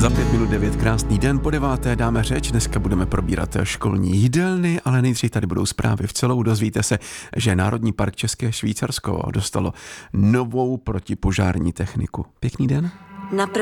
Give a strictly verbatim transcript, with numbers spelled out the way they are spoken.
Za pět minut devět, krásný den, po deváté dáme řeč, dneska budeme probírat školní jídelny, ale nejdřív tady budou zprávy v celou. Dozvíte se, že Národní park České Švýcarsko dostalo novou protipožární techniku. Pěkný den. Na